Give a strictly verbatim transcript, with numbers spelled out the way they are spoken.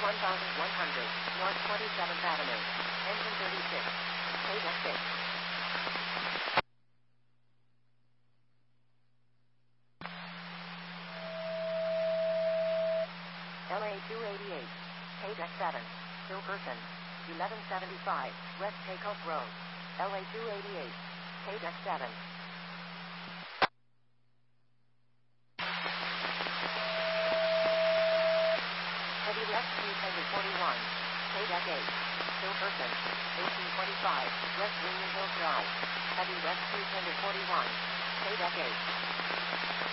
one thousand one hundred, North twenty-seventh Avenue. Engine thirty-six. K deck six. L A two eighty-eight. K deck seven. Still person. eleven seventy-five, West Takeoff Road. L A two eighty-eight. K deck seven. Heavy left two tender forty-one. K deck eight. Still person. eighteen twenty-five, West Union Hills Drive. Heavy left two tender forty-one. K deck eight.